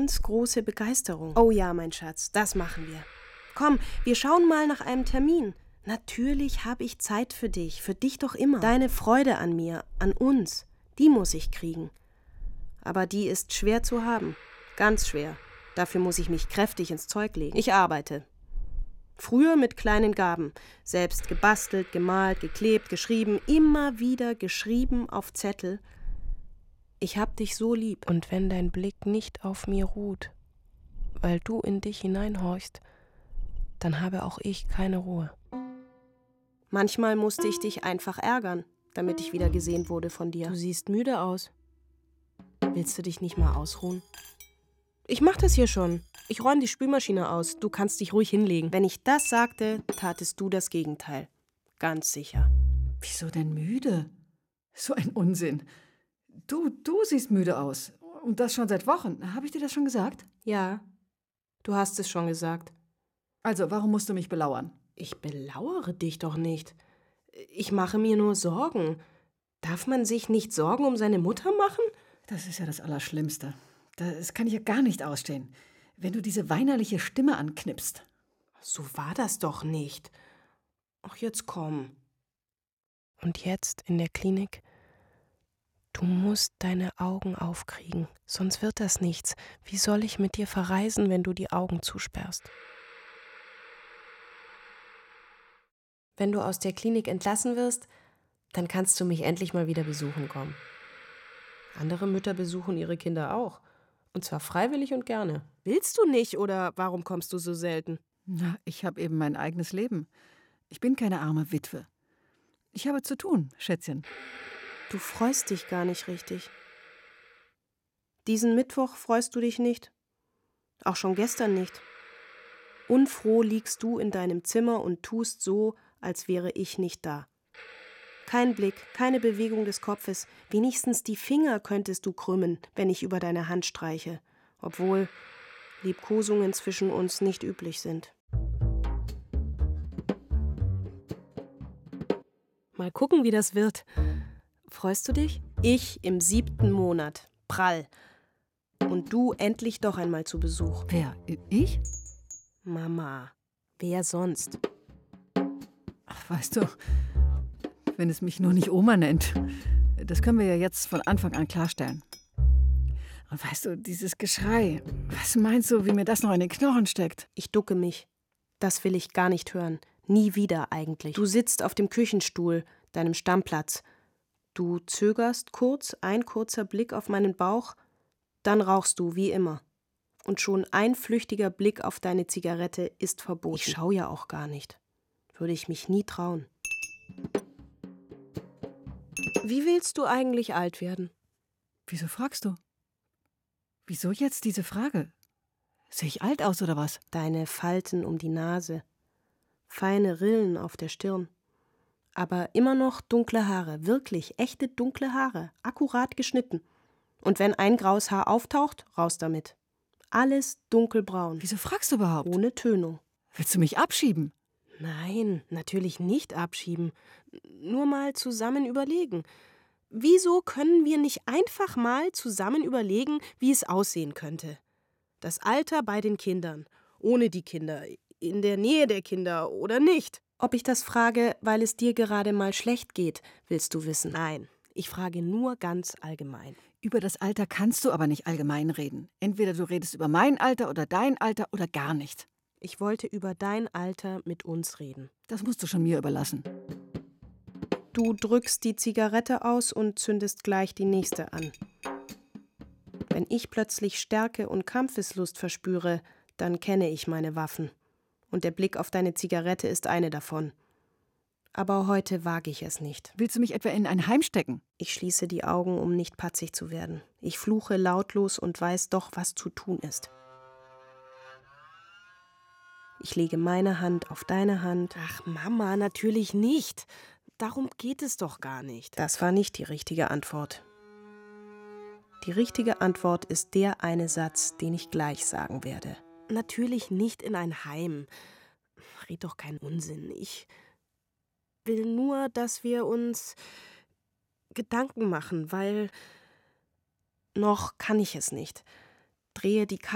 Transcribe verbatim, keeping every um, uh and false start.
ganz große Begeisterung. Oh ja, mein Schatz, das machen wir. Komm, wir schauen mal nach einem Termin. Natürlich habe ich Zeit für dich, für dich doch immer. Deine Freude an mir, an uns, die muss ich kriegen. Aber die ist schwer zu haben, ganz schwer. Dafür muss ich mich kräftig ins Zeug legen. Ich arbeite. Früher mit kleinen Gaben, selbst gebastelt, gemalt, geklebt, geschrieben, immer wieder geschrieben auf Zettel. Ich hab dich so lieb. Und wenn dein Blick nicht auf mir ruht, weil du in dich hineinhorchst, dann habe auch ich keine Ruhe. Manchmal musste ich dich einfach ärgern, damit ich wieder gesehen wurde von dir. Du siehst müde aus. Willst du dich nicht mal ausruhen? Ich mach das hier schon. Ich räume die Spülmaschine aus. Du kannst dich ruhig hinlegen. Wenn ich das sagte, tatest du das Gegenteil. Ganz sicher. Wieso denn müde? So ein Unsinn. Du, du siehst müde aus. Und das schon seit Wochen. Habe ich dir das schon gesagt? Ja, du hast es schon gesagt. Also, warum musst du mich belauern? Ich belauere dich doch nicht. Ich mache mir nur Sorgen. Darf man sich nicht Sorgen um seine Mutter machen? Das ist ja das Allerschlimmste. Das kann ich ja gar nicht ausstehen. Wenn du diese weinerliche Stimme anknipst. So war das doch nicht. Ach, jetzt komm. Und jetzt in der Klinik? Du musst deine Augen aufkriegen, sonst wird das nichts. Wie soll ich mit dir verreisen, wenn du die Augen zusperrst? Wenn du aus der Klinik entlassen wirst, dann kannst du mich endlich mal wieder besuchen kommen. Andere Mütter besuchen ihre Kinder auch. Und zwar freiwillig und gerne. Willst du nicht oder warum kommst du so selten? Na, ich habe eben mein eigenes Leben. Ich bin keine arme Witwe. Ich habe zu tun, Schätzchen. Du freust dich gar nicht richtig. Diesen Mittwoch freust du dich nicht. Auch schon gestern nicht. Unfroh liegst du in deinem Zimmer und tust so, als wäre ich nicht da. Kein Blick, keine Bewegung des Kopfes, wenigstens die Finger könntest du krümmen, wenn ich über deine Hand streiche, obwohl Liebkosungen zwischen uns nicht üblich sind. Mal gucken, wie das wird. Freust du dich? Ich im siebten Monat. Prall. Und du endlich doch einmal zu Besuch. Wer? Ich? Mama. Wer sonst? Ach, weißt du, wenn es mich nur nicht Oma nennt. Das können wir ja jetzt von Anfang an klarstellen. Und weißt du, dieses Geschrei, was meinst du, wie mir das noch in den Knochen steckt? Ich ducke mich. Das will ich gar nicht hören. Nie wieder eigentlich. Du sitzt auf dem Küchenstuhl, deinem Stammplatz. Du zögerst kurz, ein kurzer Blick auf meinen Bauch, dann rauchst du, wie immer. Und schon ein flüchtiger Blick auf deine Zigarette ist verboten. Ich schau ja auch gar nicht. Würde ich mich nie trauen. Wie willst du eigentlich alt werden? Wieso fragst du? Wieso jetzt diese Frage? Sehe ich alt aus oder was? Deine Falten um die Nase, feine Rillen auf der Stirn. Aber immer noch dunkle Haare, wirklich echte dunkle Haare, akkurat geschnitten. Und wenn ein graues Haar auftaucht, raus damit. Alles dunkelbraun. Wieso fragst du überhaupt? Ohne Tönung. Willst du mich abschieben? Nein, natürlich nicht abschieben. Nur mal zusammen überlegen. Wieso können wir nicht einfach mal zusammen überlegen, wie es aussehen könnte? Das Alter bei den Kindern, ohne die Kinder, in der Nähe der Kinder oder nicht. Ob ich das frage, weil es dir gerade mal schlecht geht, willst du wissen? Nein, ich frage nur ganz allgemein. Über das Alter kannst du aber nicht allgemein reden. Entweder du redest über mein Alter oder dein Alter oder gar nicht. Ich wollte über dein Alter mit uns reden. Das musst du schon mir überlassen. Du drückst die Zigarette aus und zündest gleich die nächste an. Wenn ich plötzlich Stärke und Kampfeslust verspüre, dann kenne ich meine Waffen. Und der Blick auf deine Zigarette ist eine davon. Aber heute wage ich es nicht. Willst du mich etwa in ein Heim stecken? Ich schließe die Augen, um nicht patzig zu werden. Ich fluche lautlos und weiß doch, was zu tun ist. Ich lege meine Hand auf deine Hand. Ach, Mama, natürlich nicht. Darum geht es doch gar nicht. Das war nicht die richtige Antwort. Die richtige Antwort ist der eine Satz, den ich gleich sagen werde. Natürlich nicht in ein Heim. Red doch keinen Unsinn. Ich will nur, dass wir uns Gedanken machen, weil noch kann ich es nicht. Drehe die